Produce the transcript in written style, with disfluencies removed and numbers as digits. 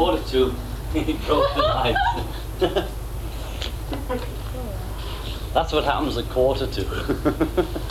2:15, he broke the light. That's what happens at 1:45.